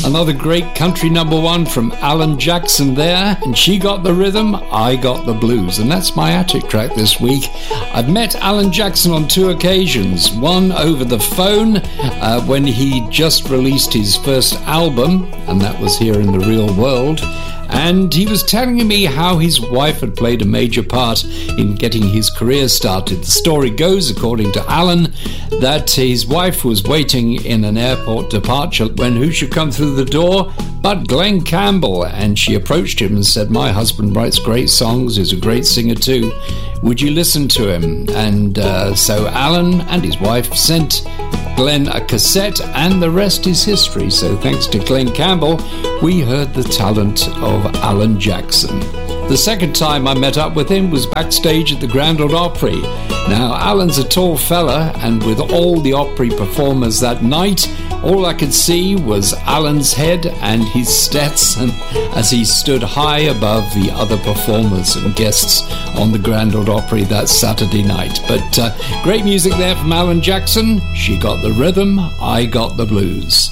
Another great country number one from Alan Jackson there. And She Got the Rhythm, I Got the Blues. And that's my attic track this week. I've met Alan Jackson on two occasions. One over the phone when he just released his first album, and that was here in the real world. And he was telling me how his wife had played a major part in getting his career started. The story goes, according to Alan, that his wife was waiting in an airport departure when who should come through the door but Glen Campbell. And she approached him and said, "My husband writes great songs, he's a great singer too. Would you listen to him?" And so Alan and his wife sent Glen a cassette, and the rest is history. So thanks to Glen Campbell, we heard the talent of Alan Jackson. The second time I met up with him was backstage at the Grand Ole Opry. Now, Alan's a tall fella, and with all the Opry performers that night, all I could see was Alan's head and his Stetson as he stood high above the other performers and guests on the Grand Ole Opry that Saturday night. But great music there from Alan Jackson. She got the rhythm, I got the blues.